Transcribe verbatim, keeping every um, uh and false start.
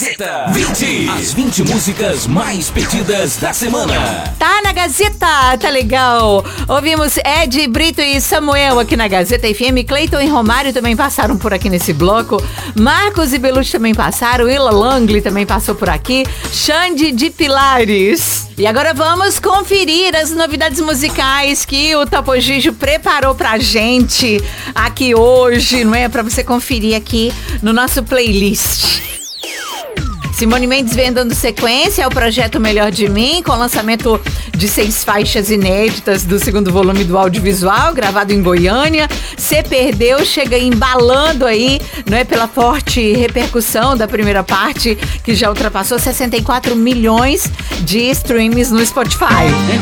Gazeta vinte. As vinte músicas mais pedidas da semana. Tá na Gazeta, tá legal. Ouvimos Ed, Brito e Samuel aqui na Gazeta F M. Cleiton e Romário também passaram por aqui nesse bloco. Marcos e Belucci também passaram. Ila Langley também passou por aqui. Xande de Pilares. E agora vamos conferir as novidades musicais que o Topo Gigio preparou pra gente aqui hoje, não é? Pra você conferir aqui no nosso playlist. Simone Mendes vem dando sequência ao projeto Melhor de Mim, com o lançamento de seis faixas inéditas do segundo volume do audiovisual, gravado em Goiânia. Cê Perdeu chega embalando aí, não é, pela forte repercussão da primeira parte, que já ultrapassou sessenta e quatro milhões de streams no Spotify.